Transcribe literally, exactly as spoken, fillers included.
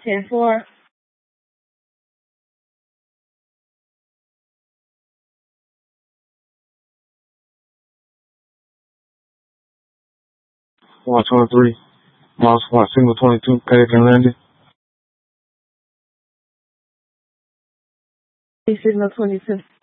ten four. one twenty-three. Mile Squad, single twenty-two, page and landing. Signal twenty-two.